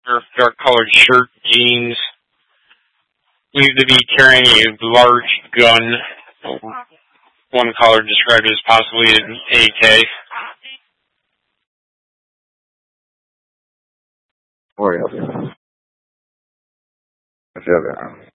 dark colored shirt, jeans. Believed to be carrying a large gun. One caller described it as possibly an AK. Oh, yeah.